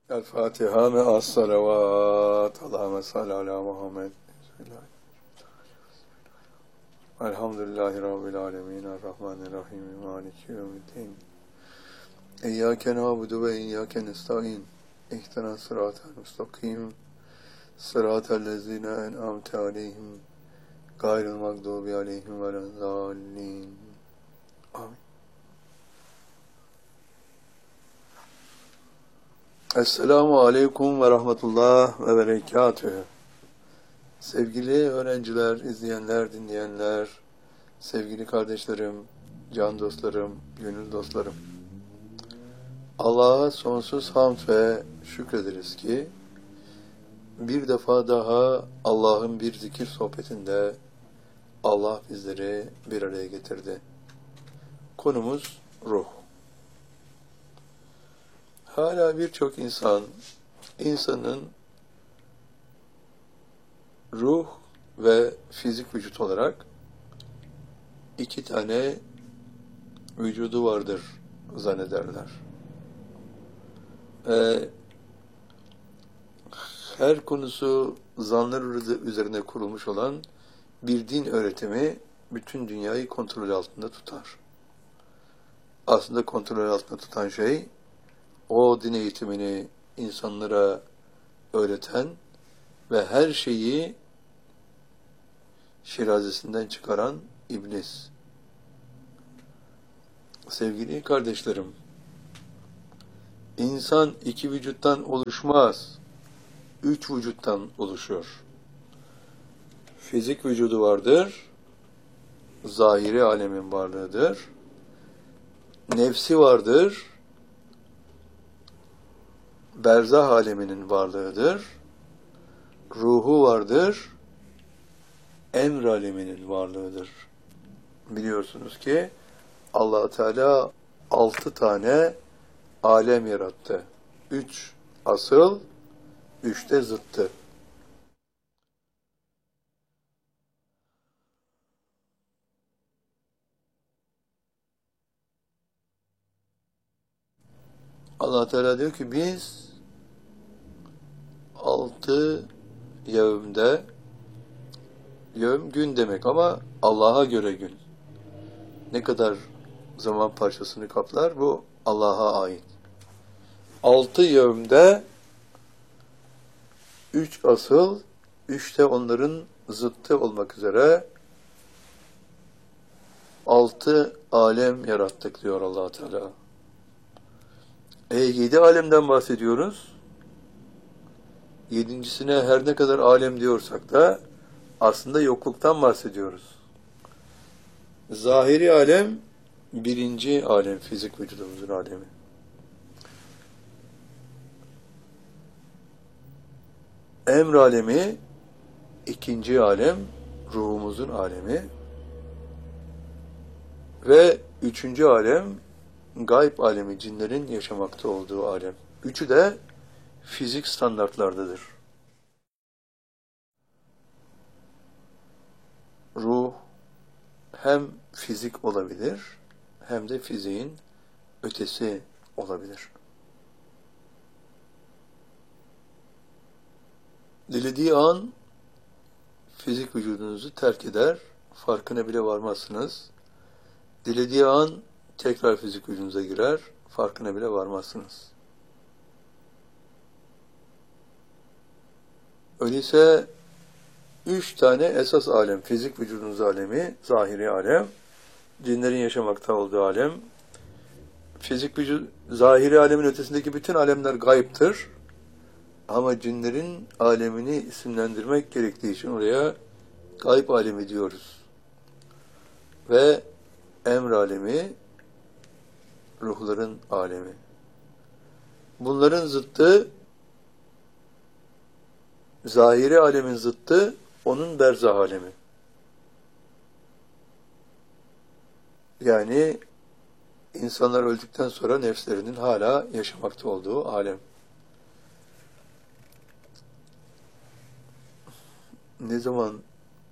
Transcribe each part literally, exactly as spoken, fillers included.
El Fatiha ve as-salavat. Allahümme salli ala Muhammed. Elhamdülillahi Rabbil alemin. Errahmanirrahim. Maliki yevmiddin. İyyâke na'budu ve iyyâke nesta'in. İhdina sıratel mustakim. Sıratel lezîne en'amte aleyhim. Gayril mağdubi aleyhim velezzâllin. Amin. Esselamu aleyküm ve rahmetullah ve berekatühü. Sevgili öğrenciler, izleyenler, dinleyenler, sevgili kardeşlerim, can dostlarım, gönül dostlarım. Allah'a sonsuz hamd ve şükrederiz ki bir defa daha Allah'ın bir zikir sohbetinde Allah bizleri bir araya getirdi. Konumuz ruh. Hala birçok insan, insanın ruh ve fizik vücut olarak iki tane vücudu vardır zannederler. Ee, her konusu zanlar üzerine kurulmuş olan bir din öğretimi bütün dünyayı kontrol altında tutar. Aslında kontrol altında tutan şey, o din eğitimini insanlara öğreten ve her şeyi şirazesinden çıkaran iblis. Sevgili kardeşlerim, insan iki vücuttan oluşmaz, üç vücuttan oluşuyor. Fizik vücudu vardır, zahiri alemin varlığıdır. Nefsi vardır, berzah aleminin varlığıdır. Ruhu vardır, emr aleminin varlığıdır. Biliyorsunuz ki Allah Teala altı tane alem yarattı. Üç asıl, üçte zıttı. Allah Teala diyor ki biz altı yevmde, yevm gün demek ama Allah'a göre gün. Ne kadar zaman parçasını kaplar? Bu Allah'a ait. Altı yevmde üç asıl, üçte onların zıttı olmak üzere altı alem yarattık diyor Allah Teala. E yedi alemden bahsediyoruz. Yedincisine her ne kadar alem diyorsak da aslında yokluktan bahsediyoruz. Zahiri alem birinci alem, fizik vücudumuzun alemi. Emr alemi ikinci alem, ruhumuzun alemi. Ve üçüncü alem gayb alemi, cinlerin yaşamakta olduğu alem. Üçü de fizik standartlardadır. Ruh hem fizik olabilir, hem de fiziğin ötesi olabilir. Dilediği an fizik vücudunuzu terk eder, farkına bile varmazsınız. Dilediği an tekrar fizik vücudunuza girer, farkına bile varmazsınız. Öyleyse üç tane esas alem, fizik vücudunuz alemi, zahiri alem, cinlerin yaşamakta olduğu alem, fizik vücut, zahiri alemin ötesindeki bütün alemler gayiptir. Ama cinlerin alemini isimlendirmek gerektiği için oraya gayb alemi diyoruz. Ve emr alemi, ruhların alemi. Bunların zıttı, zahiri alemin zıttı, onun berzah alemi. Yani insanlar öldükten sonra nefslerinin hala yaşamakta olduğu alem. Ne zaman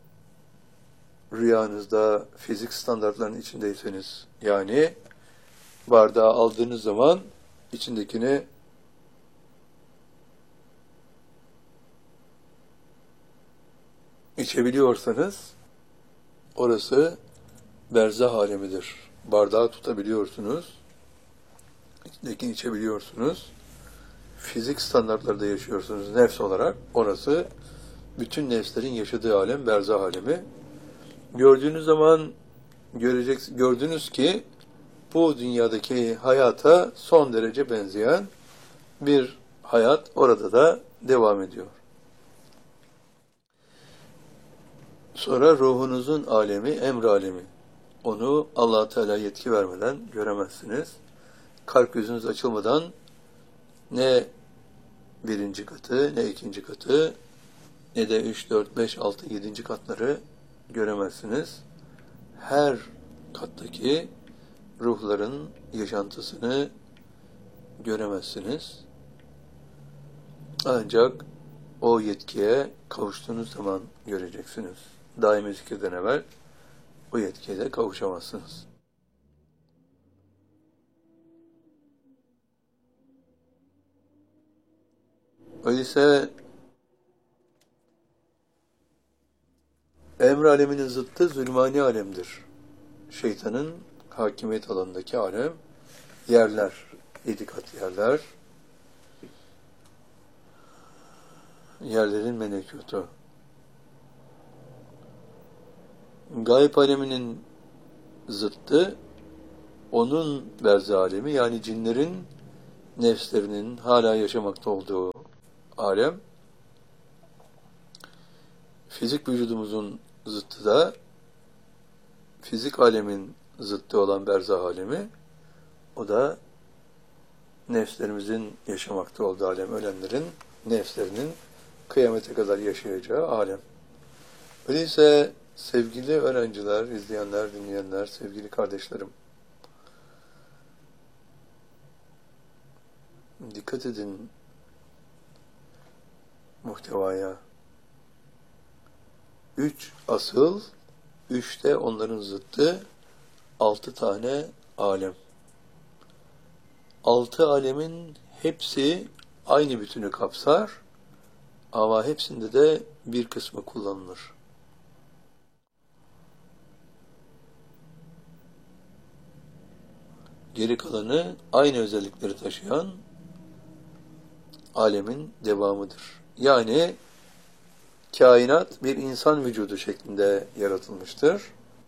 rüyanızda fizik standartlarının içindeyseniz, yani bardağı aldığınız zaman içindekini içebiliyorsanız orası berzah alemidir. Bardağı tutabiliyorsunuz, içindekini içebiliyorsunuz. Fizik standartlarda yaşıyorsunuz nefs olarak. Orası bütün nefslerin yaşadığı alem, berzah alemi. Gördüğünüz zaman görecek, gördünüz ki bu dünyadaki hayata son derece benzeyen bir hayat orada da devam ediyor. Sonra ruhunuzun alemi, emr alemi. Onu Allah Teala yetki vermeden göremezsiniz. Kalp gözünüz açılmadan ne birinci katı, ne ikinci katı, ne de üç, dört, beş, altı, yedinci katları göremezsiniz. Her kattaki ruhların yaşantısını göremezsiniz. Ancak o yetkiye kavuştuğunuz zaman göreceksiniz. Daimi zikirden evvel o yetkiye de kavuşamazsınız. Öyleyse emr aleminin zıttı zulmani alemdir. Şeytanın hakimiyet alanındaki alem, yerler, yedi kat yerler, yerlerin melekutu. Gayb aleminin zıttı, onun berzah alemi, yani cinlerin nefslerinin hala yaşamakta olduğu alem. Fizik vücudumuzun zıttı da, fizik alemin zıttı olan berzah alemi, o da nefslerimizin yaşamakta olduğu alem, ölenlerin nefslerinin kıyamete kadar yaşayacağı alem. Öyleyse sevgili öğrenciler, izleyenler, dinleyenler, sevgili kardeşlerim, dikkat edin muhtevaya. Üç asıl, üçte onların zıttı, altı tane alem. Altı alemin hepsi aynı bütünü kapsar ama hepsinde de bir kısmı kullanılır. Geri kalanı aynı özellikleri taşıyan alemin devamıdır. Yani kainat bir insan vücudu şeklinde yaratılmıştır.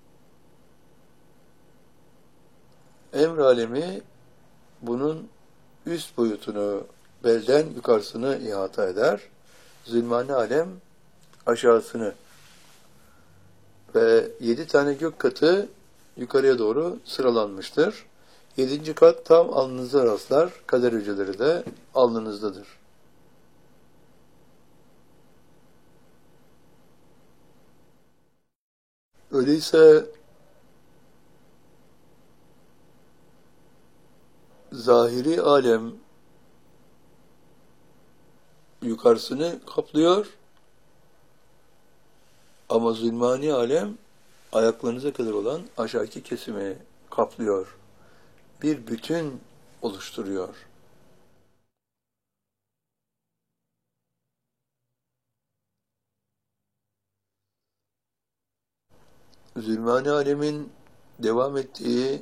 Emr alemi bunun üst boyutunu, belden yukarısını ihata eder. Zulmani alem aşağısını ve yedi tane gök katı yukarıya doğru sıralanmıştır. Yedinci kat tam alnınıza rastlar. Kader hücreleri de alnınızdadır. Öyleyse zahiri alem yukarısını kaplıyor ama zulmani alem ayaklarınıza kadar olan aşağıki kesimi kaplıyor. Bir bütün oluşturuyor. Zulmani alemin devam ettiği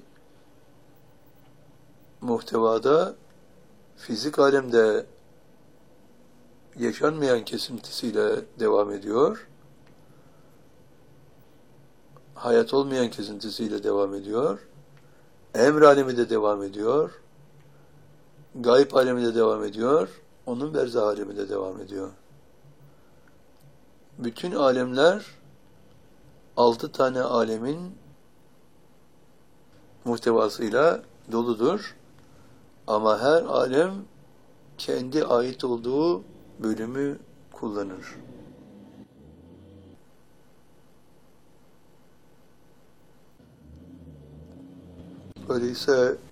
muhtevada fizik alemde yaşanmayan kesintisiyle devam ediyor. Hayat olmayan kesintisiyle devam ediyor. Emr alemi de devam ediyor. Gayb alemi de devam ediyor. Onun berzah alemi de devam ediyor. Bütün alemler altı tane alemin muhtevasıyla doludur. Ama her alem kendi ait olduğu bölümü kullanır. Öyleyse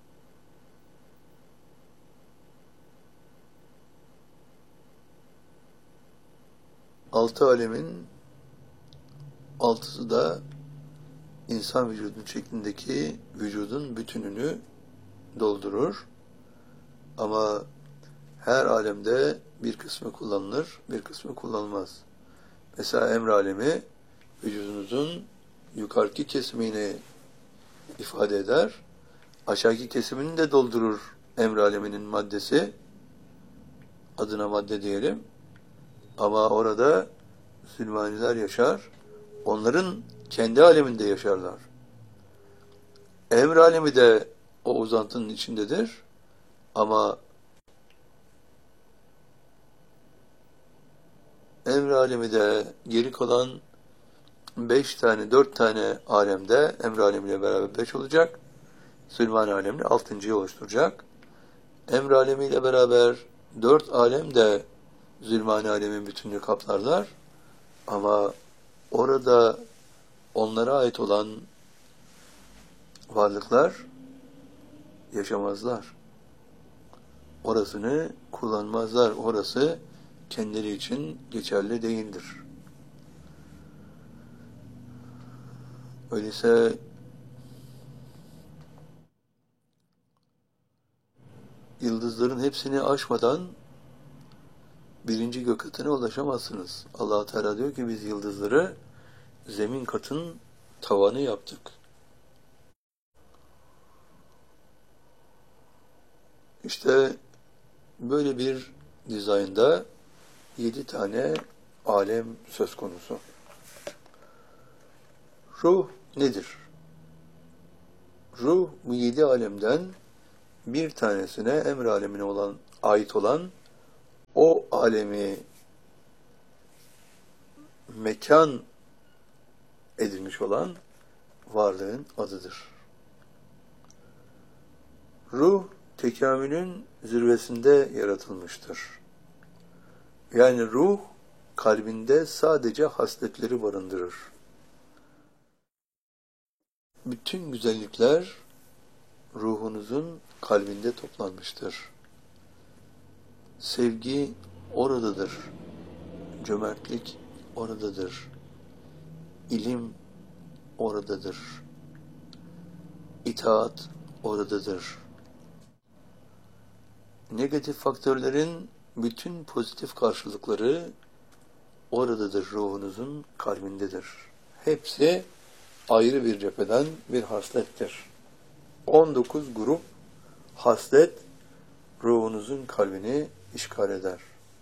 altı alemin altısı da insan vücudunun şeklindeki vücudun bütününü doldurur. Ama her alemde bir kısmı kullanılır, bir kısmı kullanılmaz. Mesela emr alemi vücudunuzun yukarıki kesimini ifade eder. Aşağıki kesimini de doldurur emr aleminin maddesi. Adına madde diyelim. Ama orada Sülmaniler yaşar. Onların kendi aleminde yaşarlar. Emr alemi de o uzantının içindedir. Ama emr alemi de geri kalan beş tane, dört tane alemde emr alemiyle beraber beş olacak. Sülmani alemini altıncıyı oluşturacak. Emr alemiyle beraber dört alem de Zülmani alemin bütününü kaplarlar. Ama orada onlara ait olan varlıklar yaşamazlar. Orasını kullanmazlar. Orası kendileri için geçerli değildir. Öyleyse yıldızların hepsini aşmadan birinci gök katına ulaşamazsınız. Allah Teala diyor ki biz yıldızları zemin katın tavanı yaptık. İşte böyle bir dizaynda yedi tane alem söz konusu. Ruh nedir? Ruh bu yedi alemden bir tanesine emr alemine olan ait olan o alemi mekan edilmiş olan varlığın adıdır. Ruh tekamülün zirvesinde yaratılmıştır. Yani ruh kalbinde sadece hasletleri barındırır. Bütün güzellikler ruhunuzun kalbinde toplanmıştır. Sevgi oradadır. Cömertlik oradadır. İlim oradadır. İtaat oradadır. Negatif faktörlerin bütün pozitif karşılıkları oradadır, ruhunuzun kalbindedir. Hepsi ayrı bir cepheden bir haslettir. on dokuz grup haslet ruhunuzun kalbini işgal eder.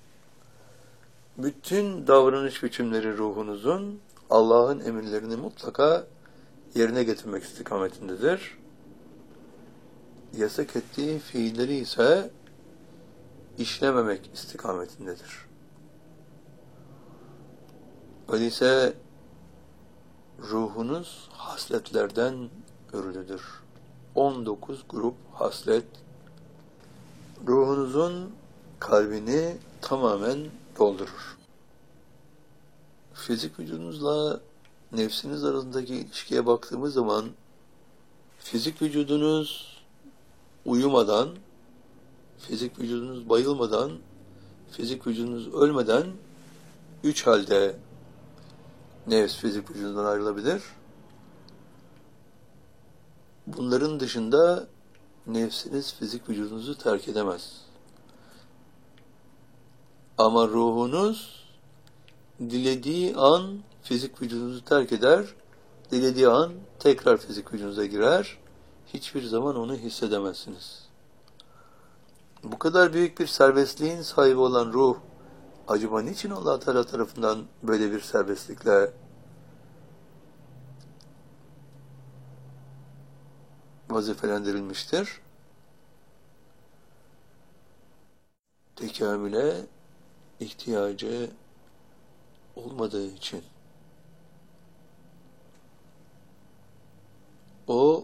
Bütün davranış biçimleri ruhunuzun Allah'ın emirlerini mutlaka yerine getirmek istikametindedir. Yasak ettiği fiilleri ise işlememek istikametindedir. Öyleyse ruhunuz hasletlerden örülüdür. on dokuz grup haslet ruhunuzun kalbini tamamen doldurur. Fizik vücudunuzla nefsiniz arasındaki ilişkiye baktığımız zaman fizik vücudunuz uyumadan, fizik vücudunuz bayılmadan, fizik vücudunuz ölmeden üç halde nefs fizik vücudundan ayrılabilir. Bunların dışında nefsiniz fizik vücudunuzu terk edemez. Ama ruhunuz dilediği an fizik vücudunuzu terk eder, dilediği an tekrar fizik vücudunuza girer. Hiçbir zaman onu hissedemezsiniz. Bu kadar büyük bir serbestliğin sahibi olan ruh, acaba niçin Allah Teala tarafından böyle bir serbestlikle vazifelendirilmiştir? Tekamüle ihtiyacı olmadığı için. O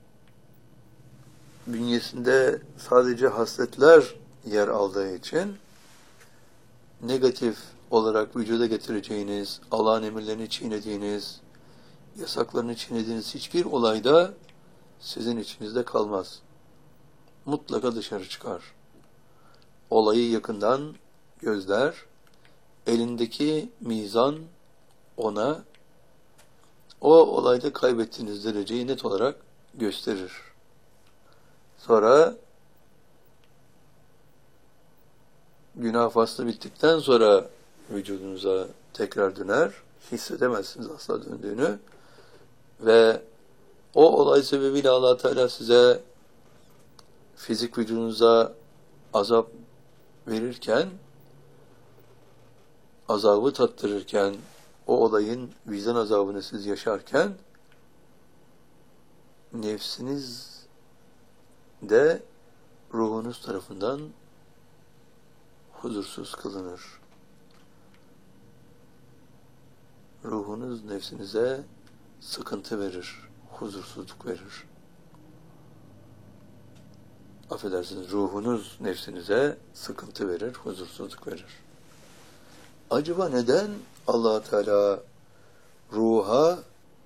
bünyesinde sadece hasletler yer aldığı için negatif olarak vücuda getireceğiniz, Allah'ın emirlerini çiğnediğiniz, yasaklarını çiğnediğiniz hiçbir olayda sizin içinizde kalmaz. Mutlaka dışarı çıkar. Olayı yakından gözler, elindeki mizan ona o olayda kaybettiğiniz dereceyi net olarak gösterir. Sonra günah faslı bittikten sonra vücudunuza tekrar döner. Hissedemezsiniz asla döndüğünü. Ve o olay sebebiyle Allah Teala size fizik vücudunuza azap verirken, azabı tattırırken, o olayın vicdan azabını siz yaşarken, nefsiniz de ruhunuz tarafından huzursuz kılınır. Ruhunuz nefsinize sıkıntı verir, huzursuzluk verir. Affedersiniz, ruhunuz nefsinize sıkıntı verir, huzursuzluk verir. Acaba neden Allah Teala ruha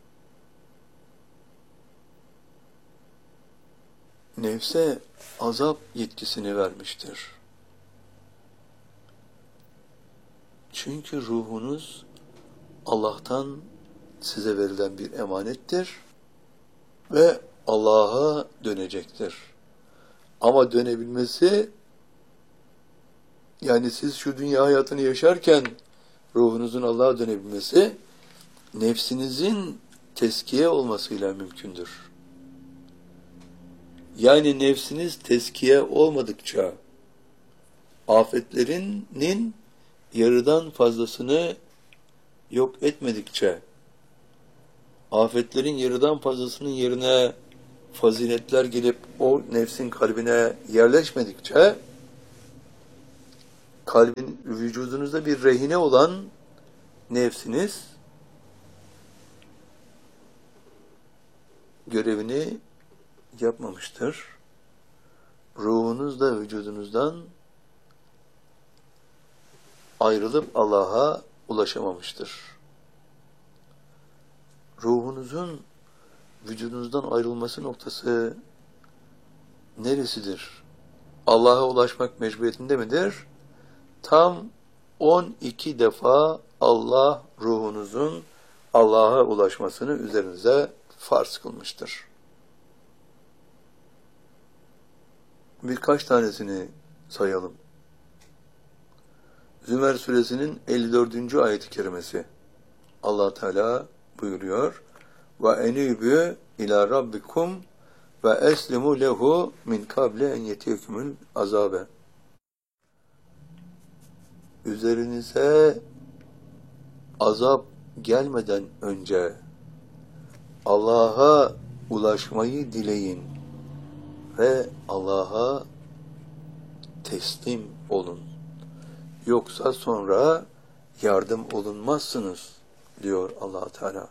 nefse azap yetkisini vermiştir? Çünkü ruhunuz Allah'tan size verilen bir emanettir ve Allah'a dönecektir. Ama dönebilmesi, yani siz şu dünya hayatını yaşarken ruhunuzun Allah'a dönebilmesi, nefsinizin teskiye olmasıyla mümkündür. Yani nefsiniz teskiye olmadıkça, afetlerinin yarıdan fazlasını yok etmedikçe, afetlerin yarıdan fazlasının yerine faziletler gelip o nefsin kalbine yerleşmedikçe, kalbin, vücudunuzda bir rehine olan nefsiniz görevini yapmamıştır. Ruhunuz da vücudunuzdan ayrılıp Allah'a ulaşamamıştır. Ruhunuzun vücudunuzdan ayrılması noktası neresidir? Allah'a ulaşmak mecburiyetinde midir? Tam on iki defa Allah ruhunuzun Allah'a ulaşmasını üzerinize farz kılmıştır. Birkaç tanesini sayalım. Zümer suresinin elli dördüncü ayet-i kerimesi. Allah Teala buyuruyor: "Ve enibü ila rabbikum ve eslimu lehu min kable en yetiyekumul azabe." Üzerinize azap gelmeden önce Allah'a ulaşmayı dileyin ve Allah'a teslim olun. Yoksa sonra yardım olunmazsınız diyor Allah Teala.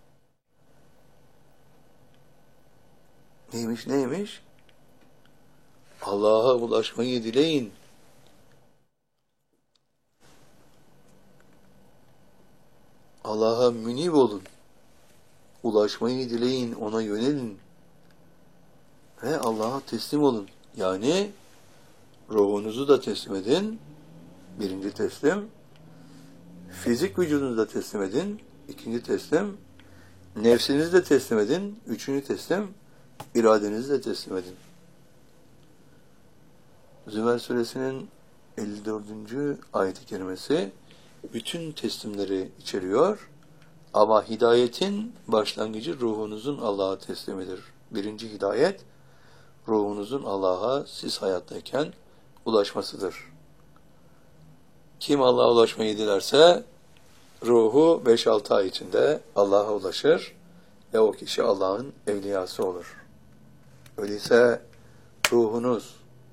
Neymiş neymiş? Allah'a ulaşmayı dileyin. Allah'a münib olun. Ulaşmayı dileyin, ona yönelin. Ve Allah'a teslim olun. Yani ruhunuzu da teslim edin. Birinci teslim. Fizik vücudunuzu da teslim edin. İkinci teslim. Nefsinizi de teslim edin. Üçüncü teslim. İradenizi de teslim edin. Zümer suresinin elli dördüncü ayet-i kerimesi bütün teslimleri içeriyor. Ama hidayetin başlangıcı ruhunuzun Allah'a teslimidir. Birinci hidayet, ruhunuzun Allah'a siz hayattayken ulaşmasıdır. Kim Allah'a ulaşmayı dilerse, ruhu beş altı ay içinde Allah'a ulaşır ve o kişi Allah'ın evliyası olur. Öyleyse ruhunuz,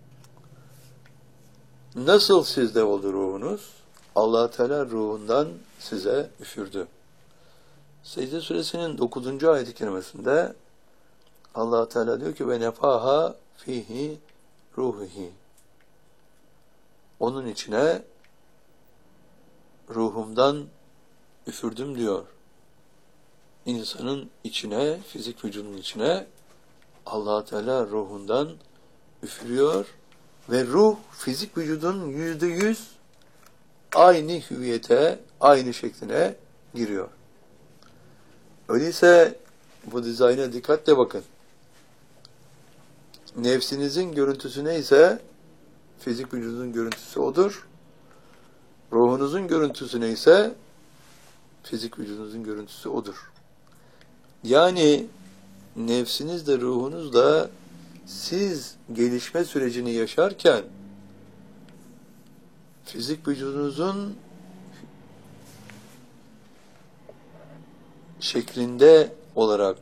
nasıl sizde oldu ruhunuz? Allah Teala ruhundan size üfürdü. Secde suresinin dokuzuncu ayet-i kerimesinde Allah Teala diyor ki: "Ve nefaha fihi ruhihi." Onun içine ruhumdan üfürdüm diyor. İnsanın içine, fizik vücudunun içine Allah Teala ruhundan üfürüyor ve ruh fizik vücudun yüzde yüz aynı hüviyete, aynı şekline giriyor. Öyleyse bu dizayna dikkatle bakın. Nefsinizin görüntüsü neyse fizik vücudun görüntüsü odur. Ruhunuzun görüntüsü neyse, fizik vücudunuzun görüntüsü odur. Yani nefsiniz de ruhunuz da siz gelişme sürecini yaşarken fizik vücudunuzun şeklinde olarak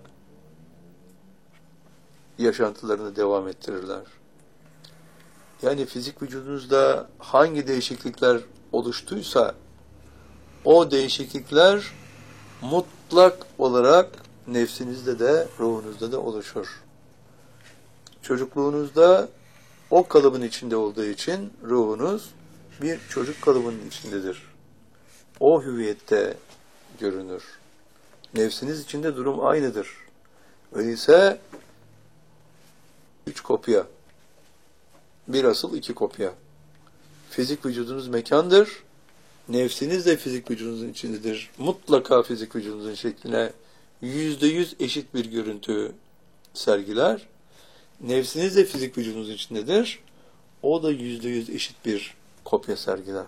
yaşantılarını devam ettirirler. Yani fizik vücudunuzda hangi değişiklikler oluştuysa o değişiklikler mutlak olarak nefsinizde de ruhunuzda da oluşur. Çocukluğunuzda o kalıbın içinde olduğu için ruhunuz bir çocuk kalıbının içindedir. O hüviyette görünür. Nefsiniz içinde durum aynıdır. Öyleyse üç kopya. Bir asıl iki kopya. Fizik vücudunuz mekandır. Nefsiniz de fizik vücudunuzun içindedir. Mutlaka fizik vücudunuzun şekline yüzde yüz eşit bir görüntü sergiler. Nefsiniz de fizik vücudunuzun içindedir. O da yüzde yüz eşit bir kopya sergiler.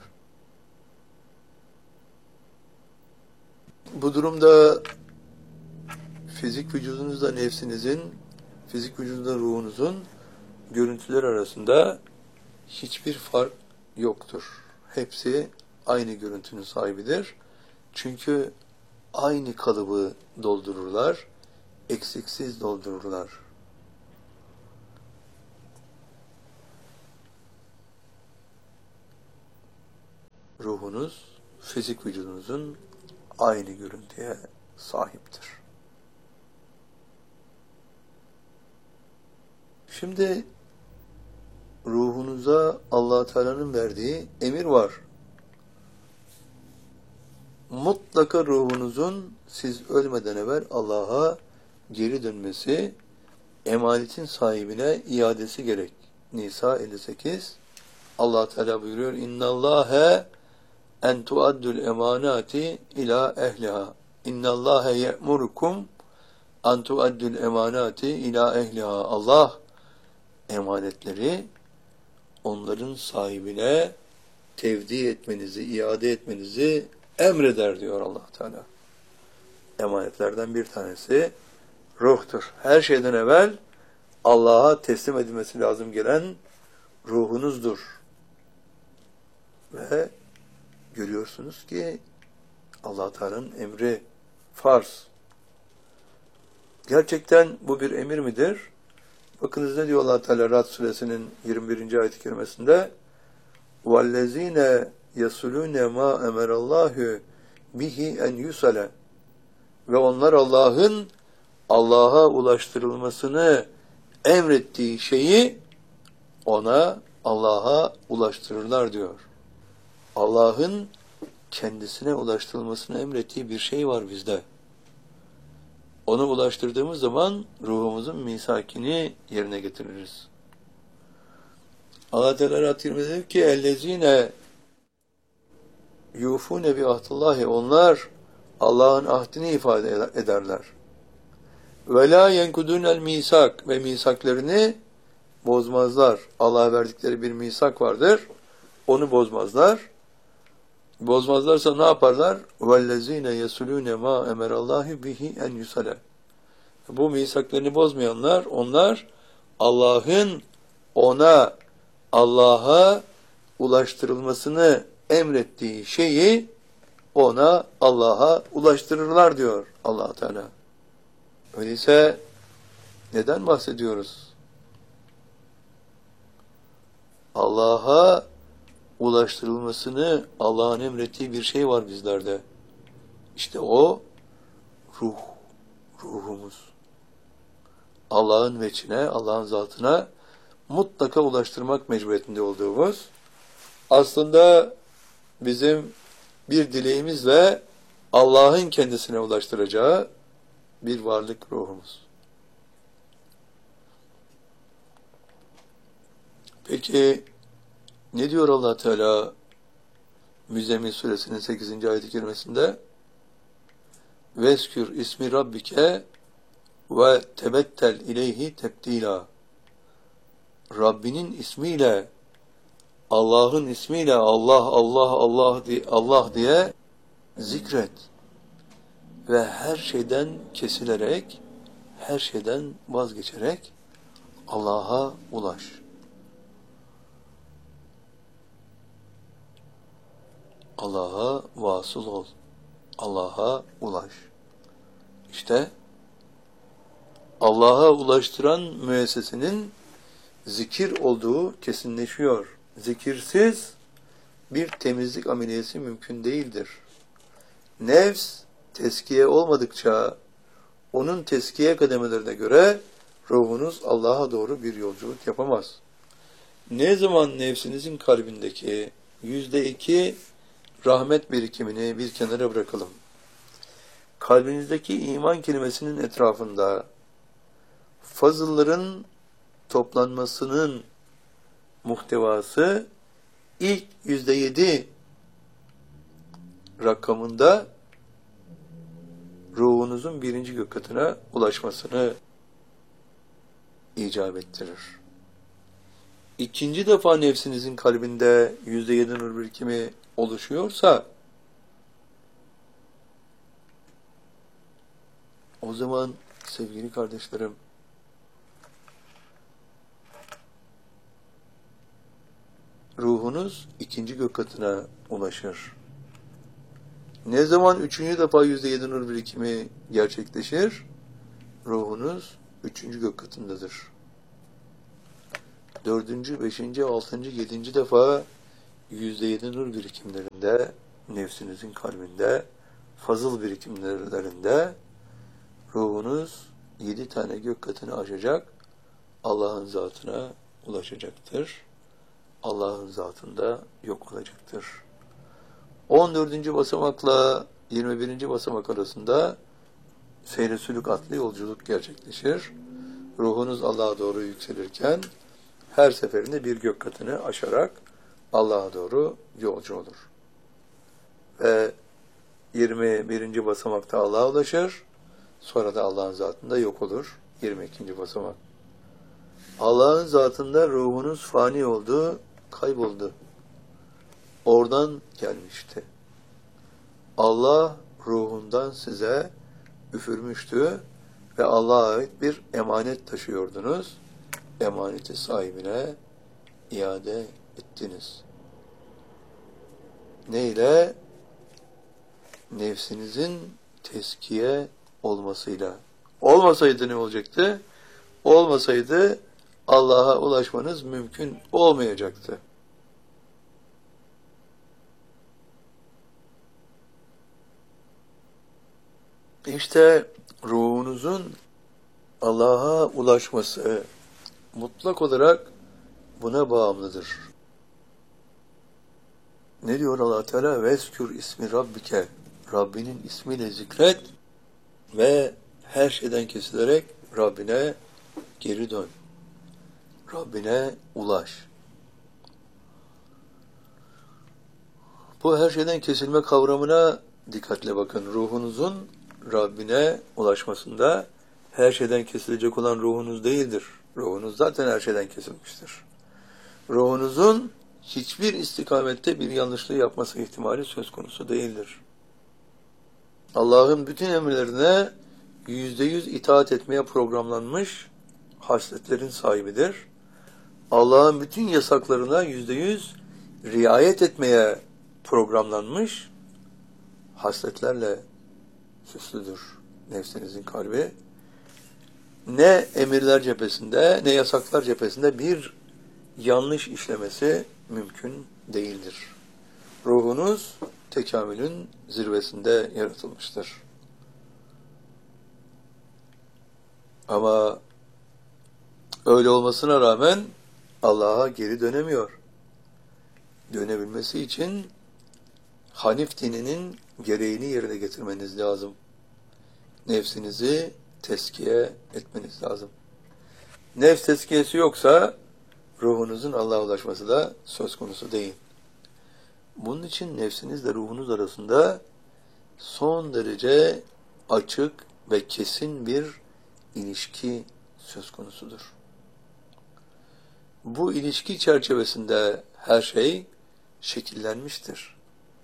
Bu durumda fizik vücudunuzda nefsinizin, fizik vücudunda ruhunuzun görüntüler arasında hiçbir fark yoktur. Hepsi aynı görüntünün sahibidir. Çünkü aynı kalıbı doldururlar, eksiksiz doldururlar. Ruhunuz, fizik vücudunuzun aynı görüntüye sahiptir. Şimdi ruhunuza Allah Teala'nın verdiği emir var. Mutlaka ruhunuzun siz ölmeden evvel Allah'a geri dönmesi, emanetin sahibine iadesi gerek. Nisa elli sekiz Allah Teala buyuruyor: İnnallâhe en tuaddul emanati ila ehliha. İnnallâhe ye'murukum en tuaddul emanati ila ehliha. Allah emanetleri onların sahibine tevdi etmenizi, iade etmenizi emreder diyor Allah Teala. Emanetlerden bir tanesi ruhtur. Her şeyden evvel Allah'a teslim edilmesi lazım gelen ruhunuzdur. Ve görüyorsunuz ki Allah Teala'nın emri farz. Gerçekten bu bir emir midir? Bakınız ne diyor Allah Teala Ra'd suresinin yirmi birinci ayet-i kerimesinde: "Vellezine yasulune ma emerallahu bihi en yusale." Ve onlar Allah'ın Allah'a ulaştırılmasını emrettiği şeyi ona, Allah'a ulaştırırlar diyor. Allah'ın kendisine ulaştırılmasını emrettiği bir şey var bizde. Onu ulaştırdığımız zaman ruhumuzun misakini yerine getiririz. Allah Teala Ra'd yirmide diyor ki: "Ellezine yufune bi ahdillahi." Onlar Allah'ın ahdini ifade ederler. Ve la yenkudunel misak, ve misaklarını bozmazlar. Allah'a verdikleri bir misak vardır. Onu bozmazlar. Bozmazlarsa ne yaparlar? Vellezine yesulune ma emerallahi bihi en yusale. Bu misaklarını bozmayanlar, onlar Allah'ın ona, Allah'a ulaştırılmasını emrettiği şeyi ona, Allah'a ulaştırırlar diyor Allah Teala. Öyleyse neden bahsediyoruz? Allah'a ulaştırılmasını Allah'ın emrettiği bir şey var bizlerde. İşte o ruh, ruhumuz. Allah'ın veçine, Allah'ın zatına mutlaka ulaştırmak mecburiyetinde olduğumuz, aslında bizim bir dileğimizle Allah'ın kendisine ulaştıracağı bir varlık ruhumuz. Peki ne diyor Allah Teala Müzzemmil suresinin sekizinci ayet-i kerimesinde? Veskür ismi rabbike ve tebettel ileyhi tebdila. Rabbinin ismiyle Allah'ın ismiyle Allah, Allah, Allah diye, Allah diye zikret. Ve her şeyden kesilerek, her şeyden vazgeçerek Allah'a ulaş. Allah'a vasıl ol. Allah'a ulaş. İşte Allah'a ulaştıran müessesenin zikir olduğu kesinleşiyor. Zikirsiz bir temizlik ameliyesi mümkün değildir. Nefs teskiye olmadıkça onun teskiye kademelerine göre ruhunuz Allah'a doğru bir yolculuk yapamaz. Ne zaman nefsinizin kalbindeki yüzde iki rahmet birikimini bir kenara bırakalım. Kalbinizdeki iman kelimesinin etrafında fazılların toplanmasının muhtevası ilk yüzde yedi rakamında ruhunuzun birinci gök katına ulaşmasını icap ettirir. İkinci defa nefsinizin kalbinde yüzde yedi nur birikimi oluşuyorsa o zaman sevgili kardeşlerim, ruhunuz ikinci gök katına ulaşır. Ne zaman üçüncü defa yüzde yedi nur birikimi gerçekleşir? Ruhunuz üçüncü gök katındadır. Dördüncü, beşinci, altıncı, yedinci defa yüzde yedi nur birikimlerinde, nefsinizin kalbinde, fazıl birikimlerinde ruhunuz yedi tane gök katını aşacak, Allah'ın zatına ulaşacaktır. Allah'ın zatında yok olacaktır. on dördüncü basamakla yirmi birinci basamak arasında seyr-i sülük adlı yolculuk gerçekleşir. Ruhunuz Allah'a doğru yükselirken her seferinde bir gök katını aşarak Allah'a doğru yolcu olur. Ve yirmi birinci basamakta Allah'a ulaşır. Sonra da Allah'ın zatında yok olur. yirmi ikinci basamak. Allah'ın zatında ruhunuz fani oldu, kayboldu. Oradan gelmişti. Allah ruhundan size üfürmüştü ve Allah'a ait bir emanet taşıyordunuz. Emaneti sahibine iade ettiniz. Neyle? Nefsinizin teskiye olmasıyla. Olmasaydı ne olacaktı? Olmasaydı Allah'a ulaşmanız mümkün olmayacaktı. İşte ruhunuzun Allah'a ulaşması mutlak olarak buna bağımlıdır. Ne diyor Allah Teala? Veskür ismi Rabbike. Rabbinin ismiyle zikret ve her şeyden kesilerek Rabbine geri dön. Rabbine ulaş. Bu her şeyden kesilme kavramına dikkatle bakın. Ruhunuzun Rabbine ulaşmasında her şeyden kesilecek olan ruhunuz değildir. Ruhunuz zaten her şeyden kesilmiştir. Ruhunuzun hiçbir istikamette bir yanlışlığı yapması ihtimali söz konusu değildir. Allah'ın bütün emirlerine yüzde yüz itaat etmeye programlanmış hasletlerin sahibidir. Allah'ın bütün yasaklarına yüzde yüz riayet etmeye programlanmış hasletlerle süslüdür nefsinizin kalbi. Ne emirler cephesinde ne yasaklar cephesinde bir yanlış işlemesi mümkün değildir. Ruhunuz tekamülün zirvesinde yaratılmıştır. Ama öyle olmasına rağmen Allah'a geri dönemiyor. Dönebilmesi için Hanif dininin gereğini yerine getirmeniz lazım. Nefsinizi teskiye etmeniz lazım. Nefs teskiyesi yoksa ruhunuzun Allah'a ulaşması da söz konusu değil. Bunun için nefsinizle ruhunuz arasında son derece açık ve kesin bir ilişki söz konusudur. Bu ilişki çerçevesinde her şey şekillenmiştir.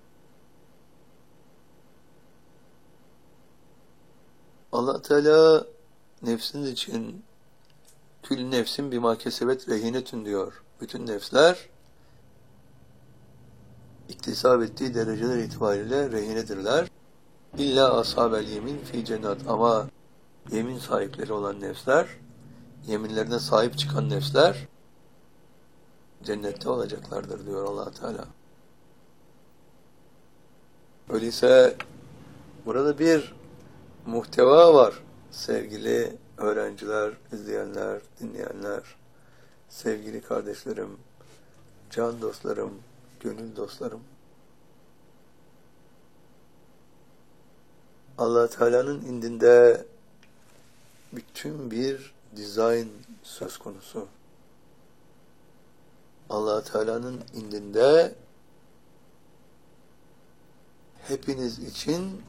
Allah Teala nefsiniz için kül nefsin bima kesebet rehinetün diyor. Bütün nefsler iktisap ettiği dereceler itibariyle rehinedirler. İlla ashabel yemin fi cennet, ama yemin sahipleri olan nefsler, yeminlerine sahip çıkan nefsler cennette olacaklardır diyor Allah Teala. Öyleyse burada bir muhteva var sevgili öğrenciler, izleyenler, dinleyenler, sevgili kardeşlerim, can dostlarım, gönül dostlarım. Allah Teala'nın indinde bütün bir dizayn söz konusu. Allah Teala'nın indinde hepiniz için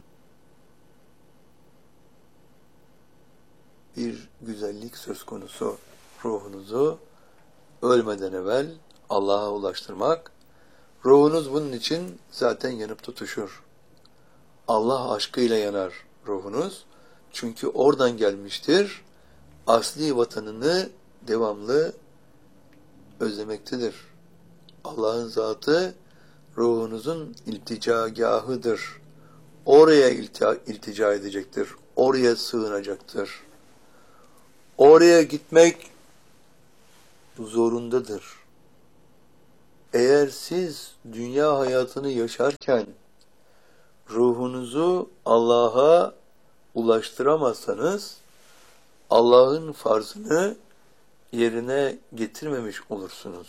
bir güzellik söz konusu. Ruhunuzu ölmeden evvel Allah'a ulaştırmak. Ruhunuz bunun için zaten yanıp tutuşur. Allah aşkıyla yanar ruhunuz. Çünkü oradan gelmiştir. Asli vatanını devamlı özlemektedir. Allah'ın zatı ruhunuzun ilticagahıdır. Oraya iltica, iltica edecektir. Oraya sığınacaktır. Oraya gitmek zorundadır. Eğer siz dünya hayatını yaşarken ruhunuzu Allah'a ulaştıramazsanız Allah'ın farzını yerine getirmemiş olursunuz.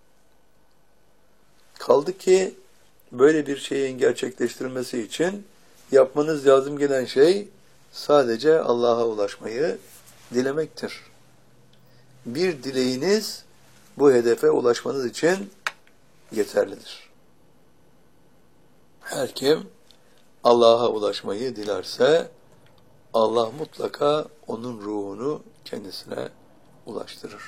Kaldı ki böyle bir şeyin gerçekleştirilmesi için yapmanız lazım gelen şey sadece Allah'a ulaşmayı dilemektir. Bir dileğiniz bu hedefe ulaşmanız için yeterlidir. Her kim Allah'a ulaşmayı dilerse Allah mutlaka onun ruhunu kendisine ulaştırır.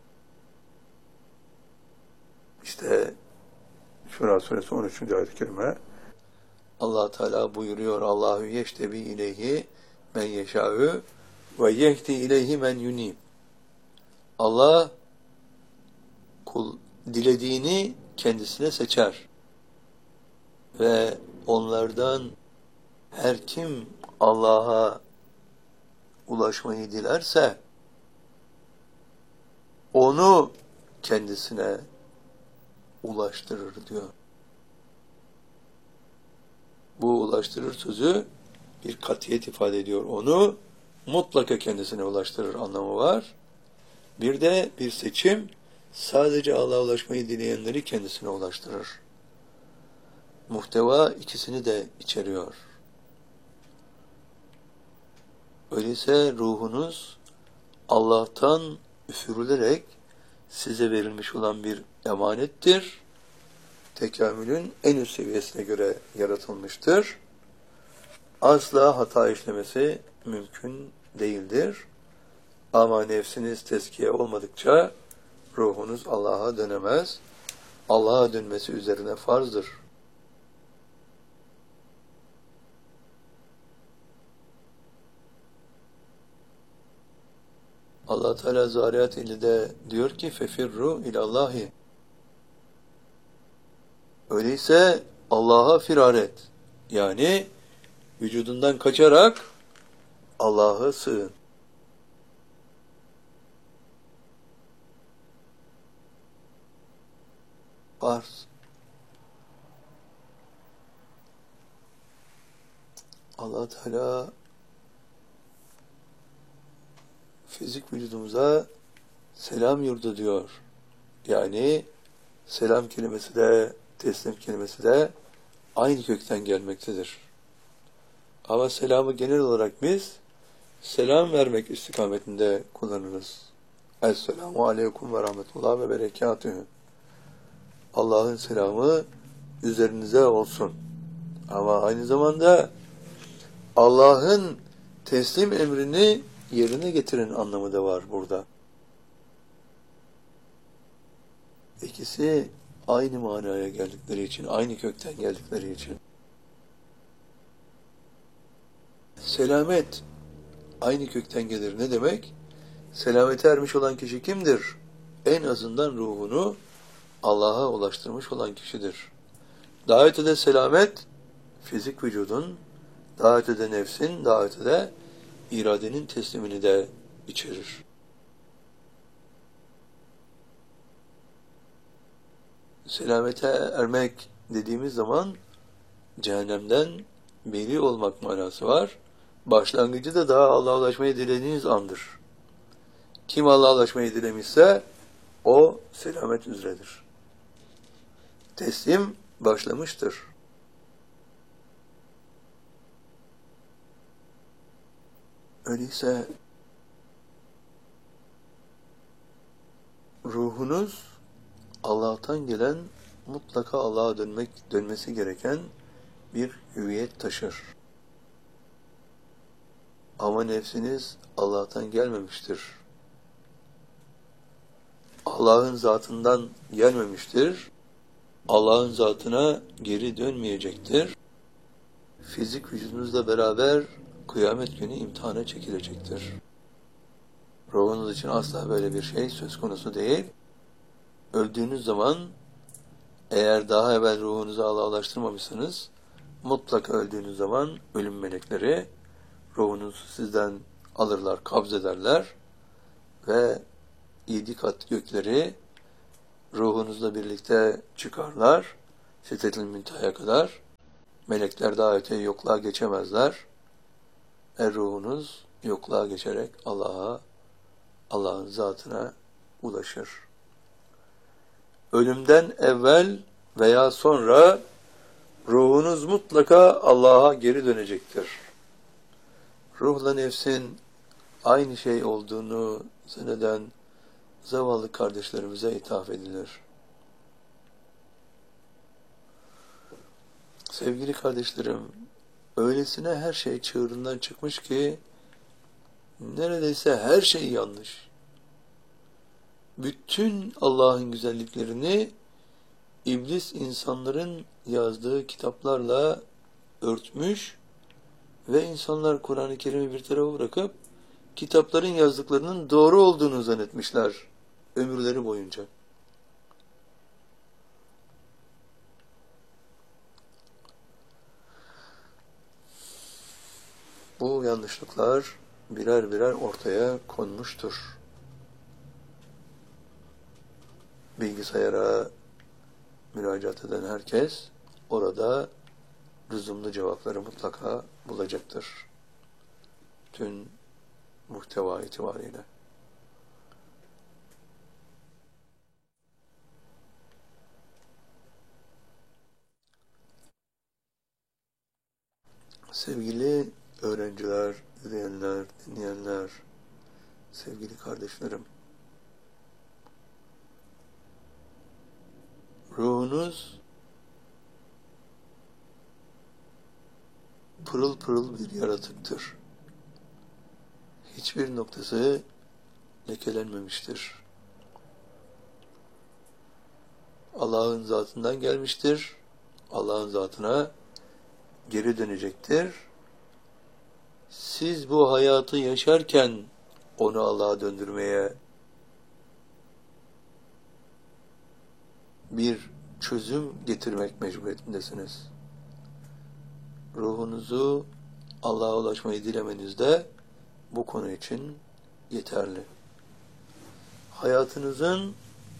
İşte Şura Suresi on üçüncü ayet-i kerime Allah Teala buyuruyor: Allahu yeştebi ileyhi men yeşâ'ü ve yehdi ileyhi men yunîb. Allah kul dilediğini kendisine seçer ve onlardan her kim Allah'a ulaşmayı dilerse onu kendisine ulaştırır diyor. Bu ulaştırır sözü bir katiyet ifade ediyor. Onu mutlaka kendisine ulaştırır anlamı var. Bir de bir seçim, sadece Allah'a ulaşmayı dileyenleri kendisine ulaştırır. Muhteva ikisini de içeriyor. Öyleyse ruhunuz Allah'tan üfürülerek size verilmiş olan bir emanettir. Tekamülün en üst seviyesine göre yaratılmıştır. Asla hata işlemesi mümkün değildir. Ama nefsiniz tezkiye olmadıkça ruhunuz Allah'a dönemez. Allah'a dönmesi üzerine farzdır. Allah Teala Zariyat illi'de diyor ki fefirru ilallahi. Öyleyse Allah'a firar et. Yani vücudundan kaçarak Allah'a sığın. Farz. Allah Teala fizik vücudumuza selam yurdu diyor. Yani selam kelimesi de teslim kelimesi de aynı kökten gelmektedir. Ama selamı genel olarak biz selam vermek istikametinde kullanırız. Esselamu aleyküm ve rahmetullah ve berekatühü. Allah'ın selamı üzerinize olsun. Ama aynı zamanda Allah'ın teslim emrini yerine getirin anlamı da var burada. İkisi aynı manaya geldikleri için, aynı kökten geldikleri için. Selamet aynı kökten gelir. Ne demek? Selamete ermiş olan kişi kimdir? En azından ruhunu Allah'a ulaştırmış olan kişidir. Daha ötede selamet, fizik vücudun, daha ötede nefsin, daha ötede iradenin teslimini de içerir. Selamete ermek dediğimiz zaman cehennemden beri olmak manası var. Başlangıcı da daha Allah'a ulaşmayı dilediğiniz andır. Kim Allah'a ulaşmayı dilemişse o selamet üzeredir. Teslim başlamıştır. Öyleyse ruhunuz Allah'tan gelen, mutlaka Allah'a dönmek dönmesi gereken bir hüviyet taşır. Ama nefsiniz Allah'tan gelmemiştir. Allah'ın zatından gelmemiştir. Allah'ın zatına geri dönmeyecektir. Fizik vücudunuzla beraber kıyamet günü imtihana çekilecektir. Ruhunuz için asla böyle bir şey söz konusu değil. Öldüğünüz zaman eğer daha evvel ruhunuzu Allah'a ulaştırmamışsınız, mutlaka öldüğünüz zaman ölüm melekleri ruhunuzu sizden alırlar, kabz ederler ve yedi kat gökleri ruhunuzla birlikte çıkarlar, Sidretil Münteha'ya kadar. Melekler daha öteye yokluğa geçemezler. Er ruhunuz yokluğa geçerek Allah'a, Allah'ın zatına ulaşır. Ölümden evvel veya sonra ruhunuz mutlaka Allah'a geri dönecektir. Ruhla nefsin aynı şey olduğunu zanneden zavallı kardeşlerimize ithaf edilir. Sevgili kardeşlerim, öylesine her şey çığırından çıkmış ki neredeyse her şey yanlış. Bütün Allah'ın güzelliklerini iblis insanların yazdığı kitaplarla örtmüş ve insanlar Kur'an-ı Kerim'i bir tarafa bırakıp kitapların yazdıklarının doğru olduğunu zannetmişler ömürleri boyunca. Bu yanlışlıklar birer birer ortaya konmuştur. Bilgisayara müracaat eden herkes orada lüzumlu cevapları mutlaka bulacaktır. Tüm muhteva itibariyle. Sevgili öğrenciler, izleyenler, dinleyenler, sevgili kardeşlerim, ruhunuz pırıl pırıl bir yaratıktır. Hiçbir noktası lekelenmemiştir. Allah'ın zatından gelmiştir. Allah'ın zatına geri dönecektir. Siz bu hayatı yaşarken onu Allah'a döndürmeye bir çözüm getirmek mecburiyetindesiniz. Ruhunuzu Allah'a ulaşmayı dilemeniz de bu konu için yeterli. Hayatınızın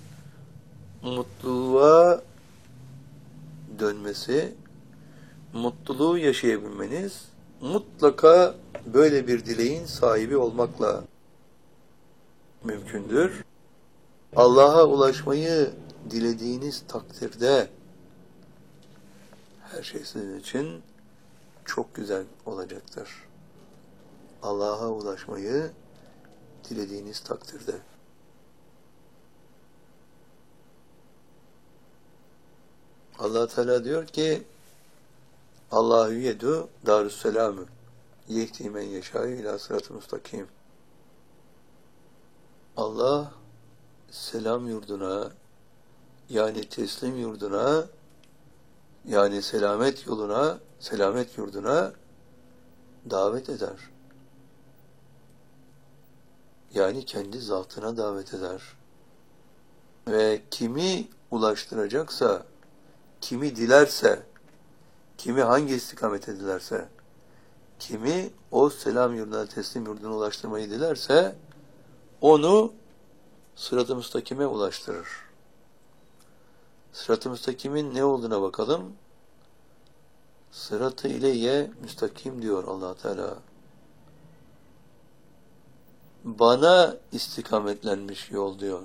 mutluluğa dönmesi, mutluluğu yaşayabilmeniz mutlaka böyle bir dileğin sahibi olmakla mümkündür. Allah'a ulaşmayı dilediğiniz takdirde her şey sizin için çok güzel olacaktır. Allah'a ulaşmayı dilediğiniz takdirde. Allah Teala diyor ki Allahu yedu darüsselamü yehdi men yeşâ'u ilâ sırat-ı müstakim. Allah selam yurduna, yani teslim yurduna, yani selamet yoluna, selamet yurduna davet eder. Yani kendi zatına davet eder. Ve kimi ulaştıracaksa, kimi dilerse, kimi hangi istikamete dilerse, kimi o selam yurduna, teslim yurduna ulaştırmayı dilerse, onu sırat-ı müstakime ulaştırır. Sırat-ı müstakimin ne olduğuna bakalım. Sırat-ı ileyye müstakim diyor Allah Teala. Bana istikametlenmiş yol diyor.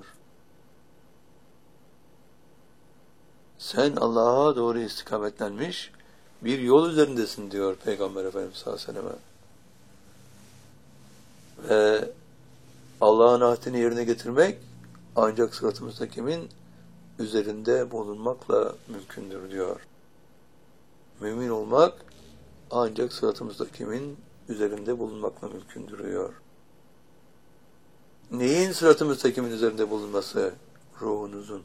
Sen Allah'a doğru istikametlenmiş bir yol üzerindesin diyor Peygamber Efendimiz sallallahu aleyhi ve sellem. Ve Allah'ın ahdini yerine getirmek ancak sırat-ı müstakimin üzerinde bulunmakla mümkündür diyor. Mümin olmak ancak sırat-ı müstakimin üzerinde bulunmakla mümkündür diyor. Neyin sırat-ı müstakimin üzerinde bulunması? Ruhunuzun.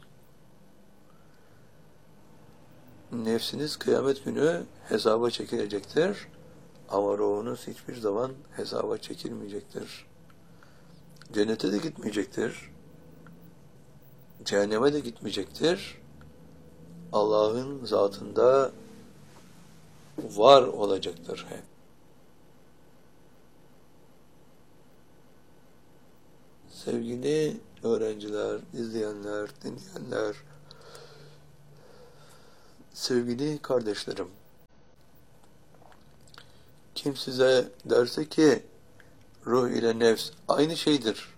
Nefsiniz kıyamet günü hesaba çekilecektir ama ruhunuz hiçbir zaman hesaba çekilmeyecektir. Cennete de gitmeyecektir. Cehenneme de gitmeyecektir. Allah'ın zatında var olacaktır hep. Sevgili öğrenciler, izleyenler, dinleyenler, sevgili kardeşlerim, kim size derse ki ruh ile nefs aynı şeydir,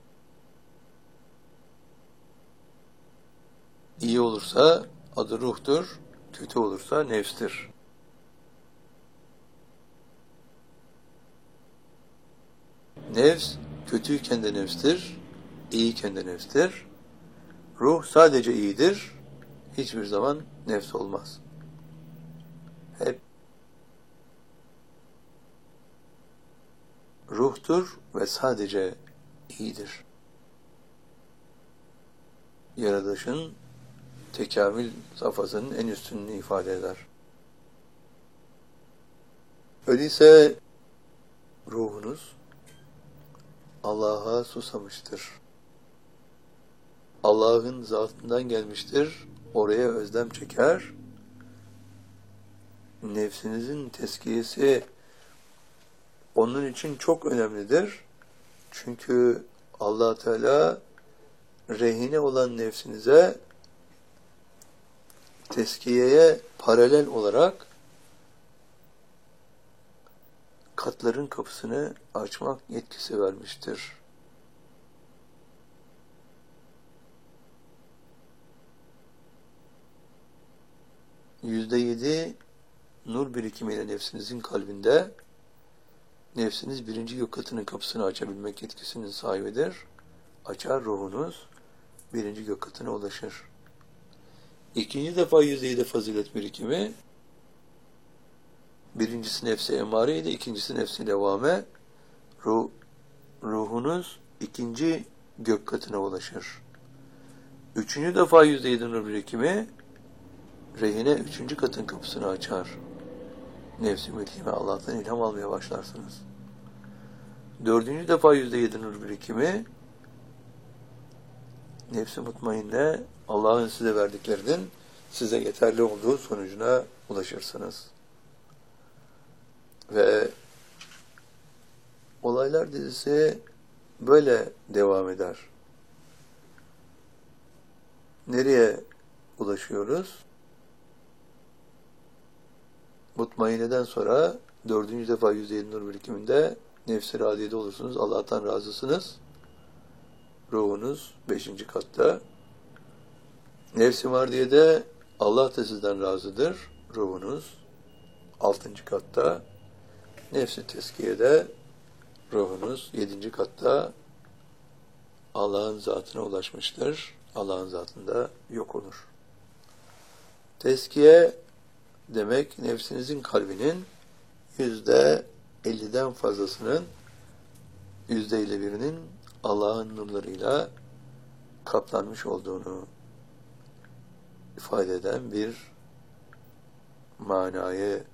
İyi olursa adı ruhtur, kötü olursa nefstir. Nefs kötüyken de nefstir, iyiyken de nefstir. Ruh sadece iyidir, hiçbir zaman nefs olmaz. Hep ruhtur ve sadece iyidir. Yaratılışın tekamül safhasının en üstününü ifade eder. Öyleyse ruhunuz Allah'a susamıştır. Allah'ın zatından gelmiştir. Oraya özlem çeker. Nefsinizin tezkiyesi onun için çok önemlidir. Çünkü Allah Teala rehine olan nefsinize tezkiyeye paralel olarak katların kapısını açmak yetkisi vermiştir. Yüzde yedi nur birikimiyle nefsinizin kalbinde, nefsiniz birinci gök katının kapısını açabilmek yetkisinin sahibidir. Açar ruhunuz, birinci gök katına ulaşır. İkinci defa yüzde yedi fazilet birikimi, birincisi nefsi emareydi, ikincisi nefsi levame. Ruh, ruhunuz ikinci gök katına ulaşır. Üçüncü defa yüzde yedi nur birikimi, rehine üçüncü katın kapısını açar. Nefsi mülhime Allah'tan ilham almaya başlarsınız. Dördüncü defa yüzde yedi nur birikimi, nefsi mutmainne Allah'ın size verdiklerinin size yeterli olduğu sonucuna ulaşırsınız. Ve olaylar dizisi böyle devam eder. Nereye ulaşıyoruz? Mutmaineden sonra dördüncü defa yüzde yedi nur birikiminde nefs-i radiyede olursunuz. Allah'tan razısınız. Ruhunuz beşinci katta. Nefs-i mardiyede Allah da sizden razıdır. Ruhunuz altıncı katta. Nefs-i tezkiyede ruhunuz yedinci katta Allah'ın zatına ulaşmıştır. Allah'ın zatında yok olur. Tezkiye demek nefsinizin kalbinin yüzde elliden fazlasının yüzde elli birinin Allah'ın nurlarıyla kaplanmış olduğunu, ifade eden bir manayı